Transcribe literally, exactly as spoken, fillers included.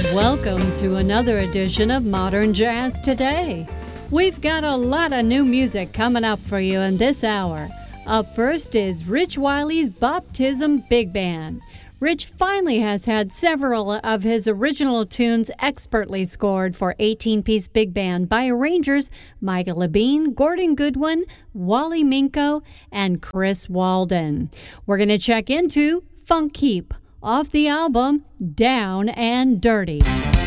Welcome to another edition of Modern Jazz Today. We've got a lot of new music coming up for you in this hour. Up first is Rich Wiley's Boptism Big Band. Rich finally has had several of his original tunes expertly scored for eighteen-piece big band by arrangers Michael Labine, Gordon Goodwin, Wally Minko, and Chris Walden. We're going to check into Funk Heap off the album Down and Dirty.